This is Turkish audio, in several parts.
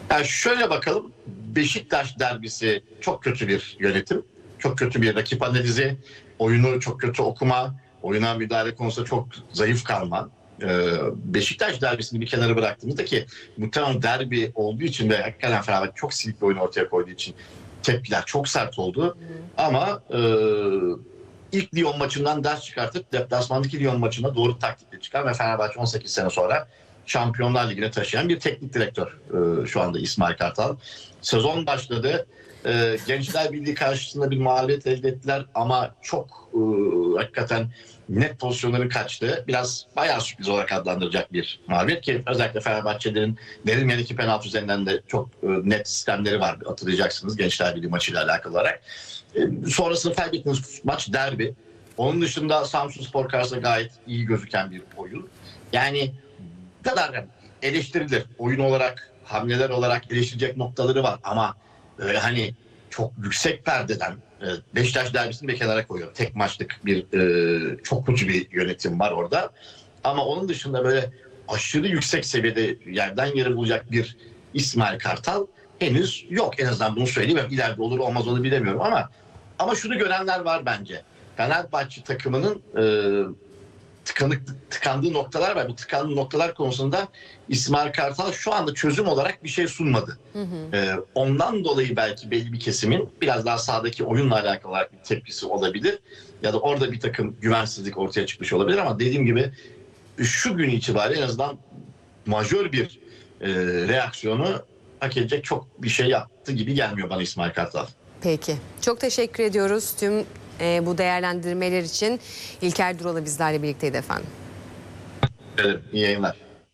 Yani şöyle bakalım, Beşiktaş derbisi çok kötü bir yönetim, çok kötü bir rakip analizi, oyunu çok kötü okuma, oyuna müdahale konusunda çok zayıf kalma. Beşiktaş derbisini bir kenara bıraktığımızda, ki muhtemelen derbi olduğu için ve hakikaten Fenerbahçe çok silik bir oyun ortaya koyduğu için tepkiler çok sert oldu. Ama ilk Lyon maçından ders çıkartıp deplasmandaki Lyon maçında doğru taktikle çıkar ve Fenerbahçe 18 sene sonra Şampiyonlar Ligi'ne taşıyan bir teknik direktör şu anda İsmail Kartal. Sezon başladı. Gençler Birliği karşısında bir mağlubiyet elde ettiler ama çok hakikaten net pozisyonları kaçtı. Biraz bayağı sürpriz olarak adlandıracak bir mağlubiyet, ki özellikle Fenerbahçelerin verilmeyen iki penaltı üzerinden de çok net sistemleri var, hatırlayacaksınız Gençler Birliği maçıyla alakalı olarak. Sonrasında kaybettiğiniz maç derbi. Onun dışında Samsunspor karşısında gayet iyi gözüken bir oyun. Yani bu kadar eleştirilir. Oyun olarak, hamleler olarak eleştirecek noktaları var ama hani çok yüksek perdeden Beşiktaş derbisini bir kenara koyuyor. Tek maçlık bir çok kötü bir yönetim var orada. Ama onun dışında böyle aşırı yüksek seviyede yerden yere bulacak bir İsmail Kartal henüz yok. En azından bunu söyleyeyim. İleride olur olmaz onu bilemiyorum ama şunu görenler var bence. Fenerbahçe takımının tıkandığı noktalar var. Bu tıkandığı noktalar konusunda İsmail Kartal şu anda çözüm olarak bir şey sunmadı. Ondan dolayı belki belli bir kesimin biraz daha sahadaki oyunla alakalı olarak bir tepkisi olabilir. Ya da orada bir takım güvensizlik ortaya çıkmış olabilir ama dediğim gibi şu gün itibariyle en azından majör bir reaksiyonu hak edecek çok bir şey yaptı gibi gelmiyor bana İsmail Kartal. Peki. Çok teşekkür ediyoruz tüm bu değerlendirmeler için. İlker Duralı bizlerle birlikteydi efendim. Evet, iyi yayınlar.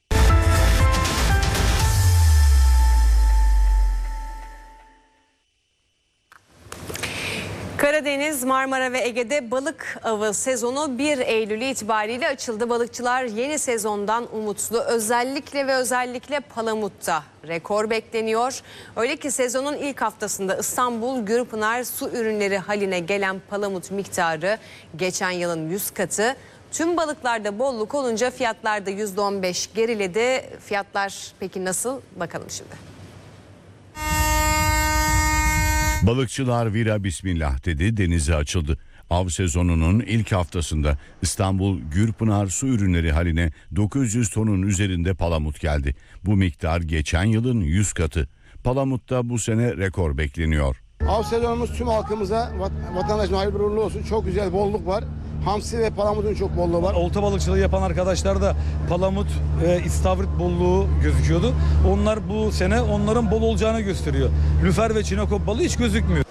Karadeniz, Marmara ve Ege'de balık avı sezonu 1 Eylül itibariyle açıldı. Balıkçılar yeni sezondan umutlu. Özellikle Palamut'ta rekor bekleniyor. Öyle ki sezonun ilk haftasında İstanbul Gürpınar su ürünleri haline gelen palamut miktarı geçen yılın 100 katı. Tüm balıklarda bolluk olunca fiyatlarda %15 geriledi. Fiyatlar peki nasıl? Bakalım şimdi. Balıkçılar vira bismillah dedi, denize açıldı. Av sezonunun ilk haftasında İstanbul Gürpınar su ürünleri haline 900 tonun üzerinde palamut geldi. Bu miktar geçen yılın 100 katı. Palamut'ta bu sene rekor bekleniyor. Av sezonumuz tüm halkımıza, vatandaşına hayırlı uğurlu olsun. Çok güzel bolluk var. Hamsi ve palamutun çok bolluğu var. Olta balıkçılığı yapan arkadaşlar da palamut ve istavrit bolluğu gözüküyordu. Onlar bu sene onların bol olacağını gösteriyor. Lüfer ve çinekop balığı hiç gözükmüyor.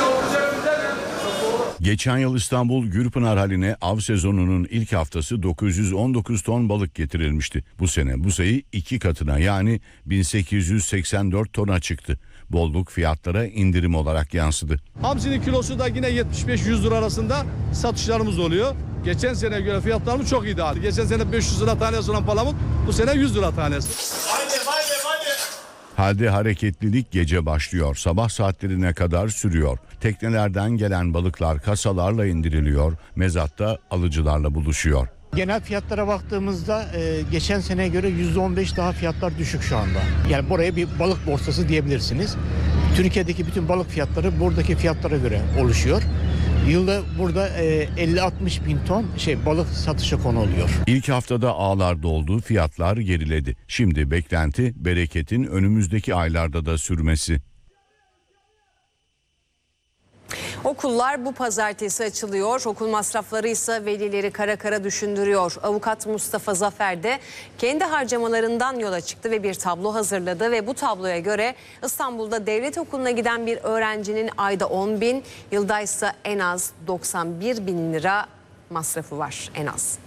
Geçen yıl İstanbul Gürpınar haline av sezonunun ilk haftası 919 ton balık getirilmişti. Bu sene bu sayı 2 katına, yani 1884 tona çıktı. Bolluk fiyatlara indirim olarak yansıdı. Hamsinin kilosu da yine 75-100 lira arasında satışlarımız oluyor. Geçen sene göre fiyatlarımız çok ideal. Geçen sene 500 lira tanesi olan palamut, bu sene 100 lira tanesi. Halde hareketlilik gece başlıyor. Sabah saatlerine kadar sürüyor. Teknelerden gelen balıklar kasalarla indiriliyor. Mezatta alıcılarla buluşuyor. Genel fiyatlara baktığımızda geçen seneye göre %15 daha fiyatlar düşük şu anda. Yani buraya bir balık borsası diyebilirsiniz. Türkiye'deki bütün balık fiyatları buradaki fiyatlara göre oluşuyor. Yılda burada 50-60 bin ton balık satışa konu oluyor. İlk haftada ağlar doldu, fiyatlar geriledi. Şimdi beklenti bereketin önümüzdeki aylarda da sürmesi. Okullar bu pazartesi açılıyor. Okul masrafları ise velileri kara kara düşündürüyor. Avukat Mustafa Zafer de kendi harcamalarından yola çıktı ve bir tablo hazırladı. Ve bu tabloya göre İstanbul'da devlet okuluna giden bir öğrencinin ayda 10 bin, yılda ise en az 91 bin lira masrafı var en az.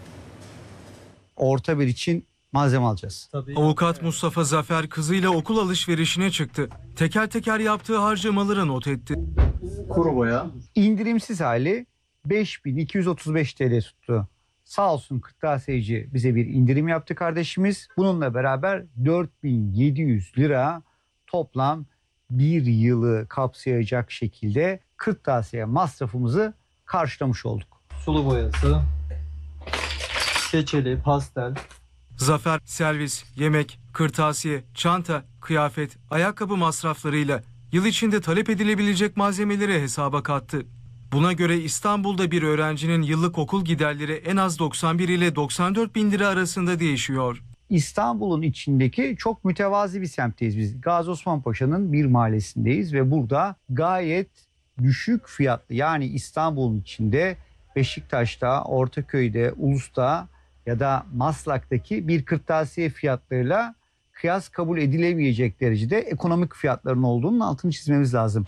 Orta bir için malzeme alacağız. Avukat Mustafa Zafer kızıyla okul alışverişine çıktı. Teker teker yaptığı harcamaları not etti. Kuru boya. İndirimsiz hali 5235 TL tuttu. Sağ olsun kırtasiyeci bize bir indirim yaptı kardeşimiz. Bununla beraber 4700 lira toplam bir yılı kapsayacak şekilde kırtasiye masrafımızı karşılamış olduk. Sulu boyası, keçeli, pastel. Zafer, servis, yemek, kırtasiye, çanta, kıyafet, ayakkabı masraflarıyla yıl içinde talep edilebilecek malzemeleri hesaba kattı. Buna göre İstanbul'da bir öğrencinin yıllık okul giderleri en az 91 ile 94 bin lira arasında değişiyor. İstanbul'un içindeki çok mütevazi bir semtteyiz biz. Gazi Osman Paşa'nın bir mahallesindeyiz ve burada gayet düşük fiyatlı, yani İstanbul'un içinde Beşiktaş'ta, Ortaköy'de, Ulus'ta ya da Maslak'taki bir kırtasiye fiyatlarıyla kıyas kabul edilemeyecek derecede ekonomik fiyatların olduğunun altını çizmemiz lazım.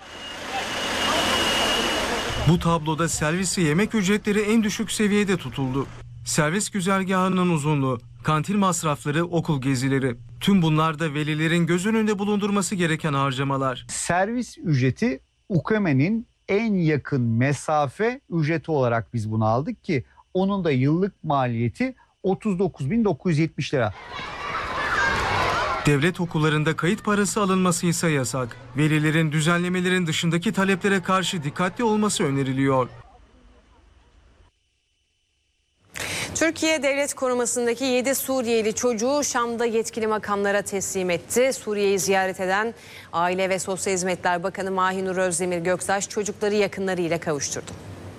Bu tabloda servis ve yemek ücretleri en düşük seviyede tutuldu. Servis güzergahının uzunluğu, kantin masrafları, okul gezileri. Tüm bunlar da velilerin göz önünde bulundurması gereken harcamalar. Servis ücreti UKM'nin en yakın mesafe ücreti olarak biz bunu aldık ki onun da yıllık maliyeti 39.970 lira. Devlet okullarında kayıt parası alınması ise yasak. Velilerin düzenlemelerin dışındaki taleplere karşı dikkatli olması öneriliyor. Türkiye Devlet Koruması'ndaki 7 Suriyeli çocuğu Şam'da yetkili makamlara teslim etti. Suriye'yi ziyaret eden Aile ve Sosyal Hizmetler Bakanı Mahinur Özdemir Göktaş çocukları yakınlarıyla kavuşturdu.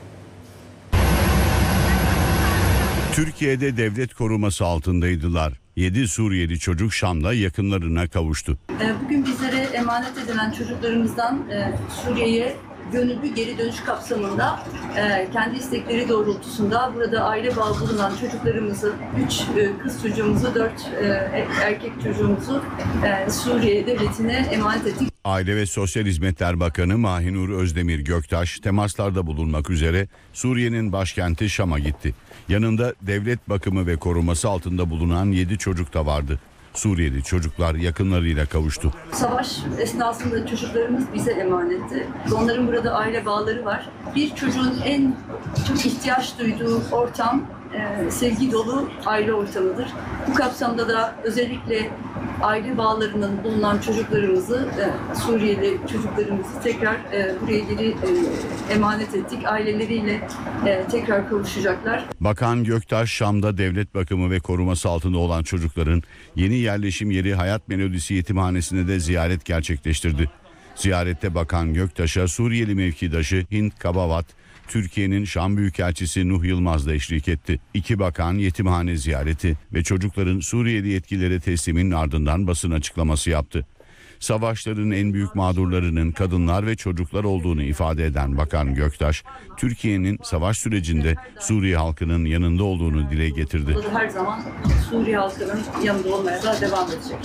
Türkiye'de devlet koruması altındaydılar. 7 Suriyeli çocuk Şam'da yakınlarına kavuştu. Bugün bizlere emanet edilen çocuklarımızdan Suriye'ye gönüllü geri dönüş kapsamında kendi istekleri doğrultusunda burada aile bağı bulunan çocuklarımızı, 3 kız çocuğumuzu, 4 erkek çocuğumuzu Suriye devletine emanet ettik. Aile ve Sosyal Hizmetler Bakanı Mahinur Özdemir Göktaş temaslarda bulunmak üzere Suriye'nin başkenti Şam'a gitti. Yanında devlet bakımı ve koruması altında bulunan 7 çocuk da vardı. Suriyeli çocuklar yakınlarıyla kavuştu. Savaş esnasında çocuklarımız bize emanetti. Onların burada aile bağları var. Bir çocuğun en çok ihtiyaç duyduğu ortam sevgi dolu aile ortamıdır. Bu kapsamda da özellikle aile bağlarının bulunan çocuklarımızı, Suriyeli çocuklarımızı tekrar buraya geri emanet ettik. Aileleriyle tekrar kavuşacaklar. Bakan Göktaş, Şam'da devlet bakımı ve koruması altında olan çocukların yeni yerleşim yeri Hayat Melodisi Yetimhanesi'ne de ziyaret gerçekleştirdi. Ziyarette Bakan Göktaş'a Suriyeli mevkidaşı Hint Kabavat, Türkiye'nin Şam Büyükelçisi Nuh Yılmaz da eşlik etti. İki bakan yetimhane ziyareti ve çocukların Suriyeli yetkililere tesliminin ardından basın açıklaması yaptı. Savaşların en büyük mağdurlarının kadınlar ve çocuklar olduğunu ifade eden Bakan Göktaş, Türkiye'nin savaş sürecinde Suriye halkının yanında olduğunu dile getirdi. Her zaman Suriye halkının yanında olmaya da devam edecek.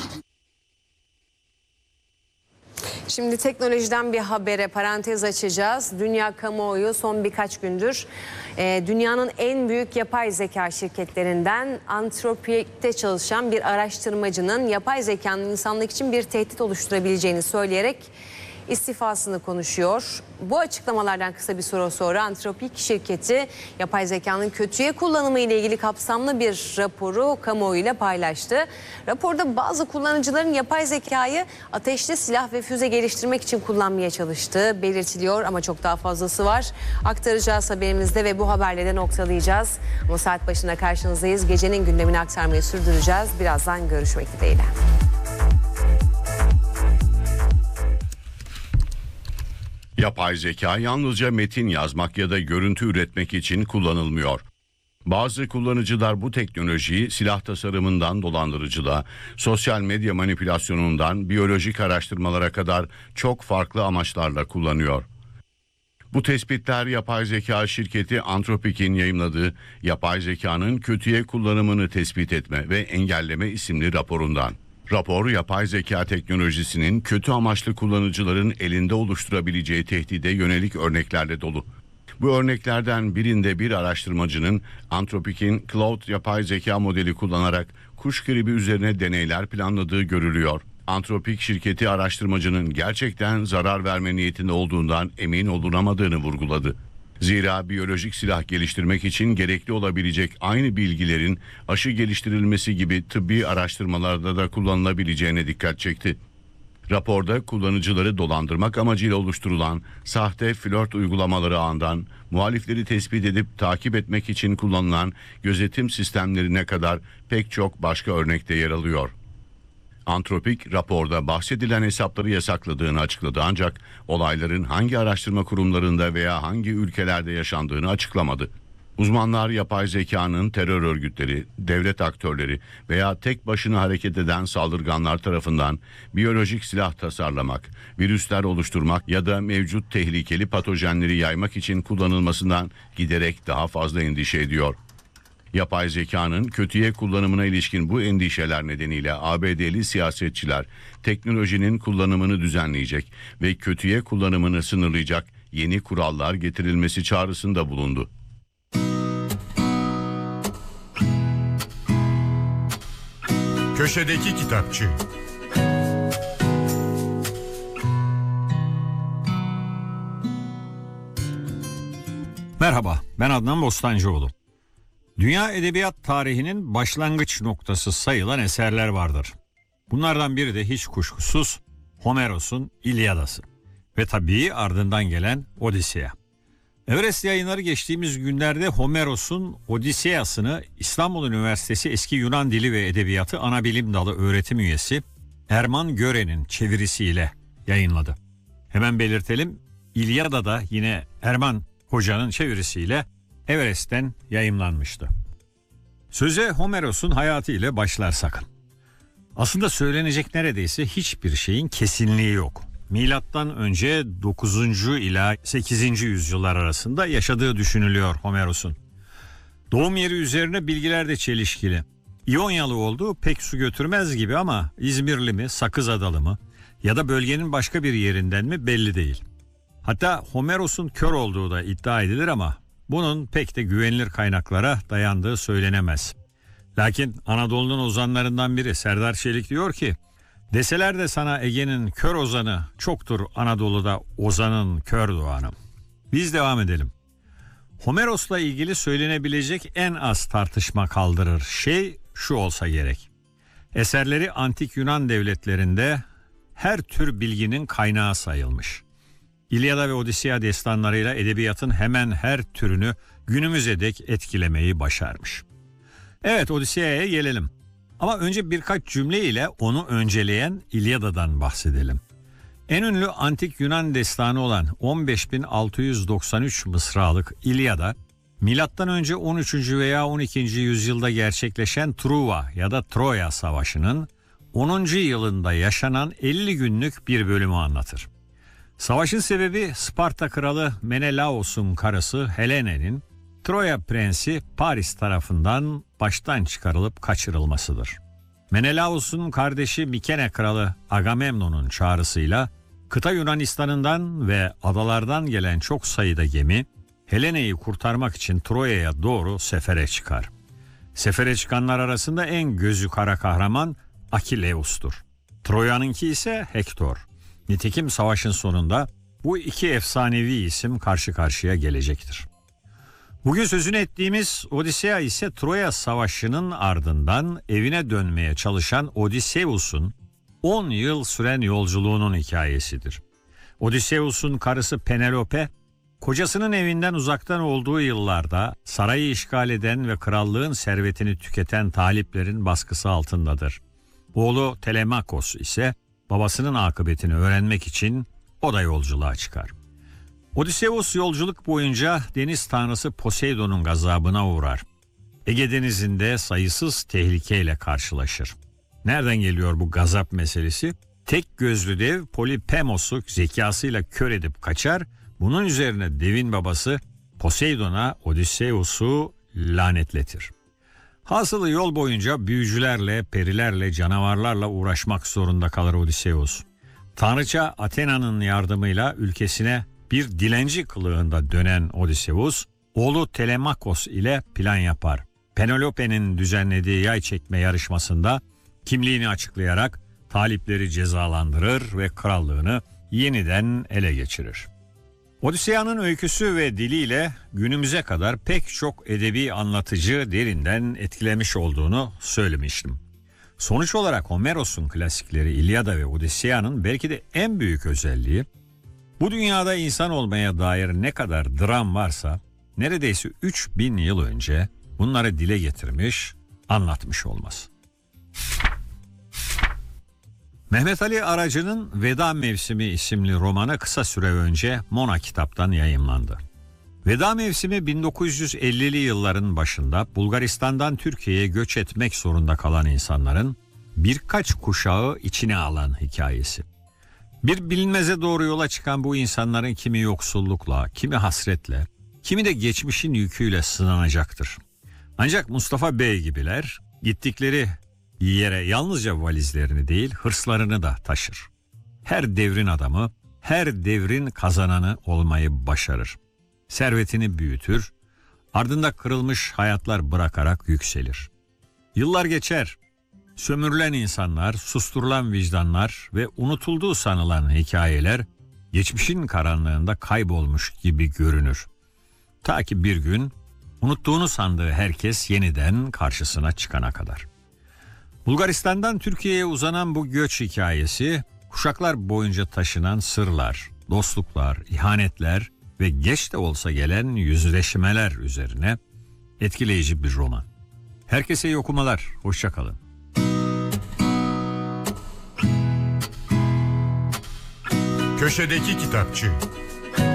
Şimdi teknolojiden bir habere parantez açacağız. Dünya kamuoyu son birkaç gündür dünyanın en büyük yapay zeka şirketlerinden Anthropic'te çalışan bir araştırmacının yapay zekanın insanlık için bir tehdit oluşturabileceğini söyleyerek istifasını konuşuyor. Bu açıklamalardan kısa bir süre sonra Anthropic şirketi yapay zekanın kötüye kullanımı ile ilgili kapsamlı bir raporu kamuoyuyla paylaştı. Raporda bazı kullanıcıların yapay zekayı ateşli silah ve füze geliştirmek için kullanmaya çalıştığı belirtiliyor ama çok daha fazlası var. Aktaracağız haberimizde ve bu haberle de noktalayacağız. Ama saat başında karşınızdayız. Gecenin gündemini aktarmayı sürdüreceğiz. Birazdan görüşmek dileğiyle. Yapay zeka yalnızca metin yazmak ya da görüntü üretmek için kullanılmıyor. Bazı kullanıcılar bu teknolojiyi silah tasarımından dolandırıcılığa, sosyal medya manipülasyonundan biyolojik araştırmalara kadar çok farklı amaçlarla kullanıyor. Bu tespitler yapay zeka şirketi Anthropic'in yayımladığı Yapay Zekanın Kötüye Kullanımını Tespit Etme ve Engelleme isimli raporundan. Rapor, yapay zeka teknolojisinin kötü amaçlı kullanıcıların elinde oluşturabileceği tehdide yönelik örneklerle dolu. Bu örneklerden birinde bir araştırmacının Anthropic'in Claude yapay zeka modeli kullanarak kuş gribi üzerine deneyler planladığı görülüyor. Anthropic şirketi araştırmacının gerçekten zarar verme niyetinde olduğundan emin olunamadığını vurguladı. Zira biyolojik silah geliştirmek için gerekli olabilecek aynı bilgilerin aşı geliştirilmesi gibi tıbbi araştırmalarda da kullanılabileceğine dikkat çekti. Raporda kullanıcıları dolandırmak amacıyla oluşturulan sahte flört uygulamaları ağından muhalifleri tespit edip takip etmek için kullanılan gözetim sistemlerine kadar pek çok başka örnekte yer alıyor. Antropik raporda bahsedilen hesapları yasakladığını açıkladı ancak olayların hangi araştırma kurumlarında veya hangi ülkelerde yaşandığını açıklamadı. Uzmanlar yapay zekanın terör örgütleri, devlet aktörleri veya tek başına hareket eden saldırganlar tarafından biyolojik silah tasarlamak, virüsler oluşturmak ya da mevcut tehlikeli patojenleri yaymak için kullanılmasından giderek daha fazla endişe ediyor. Yapay zekanın kötüye kullanımına ilişkin bu endişeler nedeniyle ABD'li siyasetçiler teknolojinin kullanımını düzenleyecek ve kötüye kullanımını sınırlayacak yeni kurallar getirilmesi çağrısında bulundu. Köşedeki Kitapçı. Merhaba, ben Adnan Bostancıoğlu. Dünya edebiyat tarihinin başlangıç noktası sayılan eserler vardır. Bunlardan biri de hiç kuşkusuz Homeros'un İlyadası ve tabii ardından gelen Odisea. Everest Yayınları geçtiğimiz günlerde Homeros'un Odiseyasını İstanbul Üniversitesi Eski Yunan Dili ve Edebiyatı Anabilim Dalı öğretim üyesi Erman Gören'in çevirisiyle yayınladı. Hemen belirtelim, İlyada da yine Erman Hoca'nın çevirisiyle Everest'ten yayımlanmıştı. Söze Homeros'un hayatı ile başlarsak. Aslında söylenecek neredeyse hiçbir şeyin kesinliği yok. Milattan önce 9. ila 8. yüzyıllar arasında yaşadığı düşünülüyor Homeros'un. Doğum yeri üzerine bilgiler de çelişkili. İonyalı olduğu pek su götürmez gibi ama İzmirli mi, Sakız Adalı mı ya da bölgenin başka bir yerinden mi belli değil. Hatta Homeros'un kör olduğu da iddia edilir ama bunun pek de güvenilir kaynaklara dayandığı söylenemez. Lakin Anadolu'nun ozanlarından biri Serdar Çelik diyor ki, deseler de sana Ege'nin kör ozanı çoktur Anadolu'da ozanın kör doğanı. Biz devam edelim. Homeros'la ilgili söylenebilecek en az tartışma kaldırır şey şu olsa gerek. Eserleri antik Yunan devletlerinde her tür bilginin kaynağı sayılmış. İlyada ve Odisea destanlarıyla edebiyatın hemen her türünü günümüze dek etkilemeyi başarmış. Evet, Odisea'ya gelelim. Ama önce birkaç cümle ile onu önceleyen İlyada'dan bahsedelim. En ünlü antik Yunan destanı olan 15.693 mısralık İlyada, M.Ö. 13. veya 12. yüzyılda gerçekleşen Truva ya da Troya Savaşı'nın 10. yılında yaşanan 50 günlük bir bölümü anlatır. Savaşın sebebi Sparta kralı Menelaos'un karısı Helene'nin Troya prensi Paris tarafından baştan çıkarılıp kaçırılmasıdır. Menelaos'un kardeşi Mikene kralı Agamemnon'un çağrısıyla kıta Yunanistan'ından ve adalardan gelen çok sayıda gemi Helene'yi kurtarmak için Troya'ya doğru sefere çıkar. Sefere çıkanlar arasında en gözü kara kahraman Akileus'tur. Troya'nınki ise Hektor. Nitekim savaşın sonunda bu iki efsanevi isim karşı karşıya gelecektir. Bugün sözünü ettiğimiz Odisea ise Troya Savaşı'nın ardından evine dönmeye çalışan Odysseus'un 10 yıl süren yolculuğunun hikayesidir. Odysseus'un karısı Penelope, kocasının evinden uzaktan olduğu yıllarda sarayı işgal eden ve krallığın servetini tüketen taliplerin baskısı altındadır. Oğlu Telemakos ise babasının akıbetini öğrenmek için o da yolculuğa çıkar. Odysseus yolculuk boyunca deniz tanrısı Poseidon'un gazabına uğrar. Ege Denizi'nde sayısız tehlikeyle karşılaşır. Nereden geliyor bu gazap meselesi? Tek gözlü dev Polipemos'u zekasıyla kör edip kaçar. Bunun üzerine devin babası Poseidon'a Odysseus'u lanetletir. Hasılı yol boyunca büyücülerle, perilerle, canavarlarla uğraşmak zorunda kalır Odysseus. Tanrıça Athena'nın yardımıyla ülkesine bir dilenci kılığında dönen Odysseus, oğlu Telemakos ile plan yapar. Penelope'nin düzenlediği yay çekme yarışmasında kimliğini açıklayarak talipleri cezalandırır ve krallığını yeniden ele geçirir. Odisea'nın öyküsü ve diliyle günümüze kadar pek çok edebi anlatıcı derinden etkilemiş olduğunu söylemiştim. Sonuç olarak Homeros'un klasikleri İlyada ve Odiseya'nın belki de en büyük özelliği, bu dünyada insan olmaya dair ne kadar dram varsa neredeyse 3000 yıl önce bunları dile getirmiş, anlatmış olması. Mehmet Ali Aracı'nın Veda Mevsimi isimli romanı kısa süre önce Mona Kitap'tan yayımlandı. Veda Mevsimi 1950'li yılların başında Bulgaristan'dan Türkiye'ye göç etmek zorunda kalan insanların birkaç kuşağı içine alan hikayesi. Bir bilinmeze doğru yola çıkan bu insanların kimi yoksullukla, kimi hasretle, kimi de geçmişin yüküyle sınanacaktır. Ancak Mustafa Bey gibiler gittikleri yere yalnızca valizlerini değil hırslarını da taşır. Her devrin adamı, her devrin kazananı olmayı başarır. Servetini büyütür, ardında kırılmış hayatlar bırakarak yükselir. Yıllar geçer, sömürülen insanlar, susturulan vicdanlar ve unutulduğu sanılan hikayeler geçmişin karanlığında kaybolmuş gibi görünür. Ta ki bir gün unuttuğunu sandığı herkes yeniden karşısına çıkana kadar. Bulgaristan'dan Türkiye'ye uzanan bu göç hikayesi, kuşaklar boyunca taşınan sırlar, dostluklar, ihanetler ve geç de olsa gelen yüzleşmeler üzerine etkileyici bir roman. Herkese iyi okumalar, hoşça kalın. Köşedeki Kitapçı.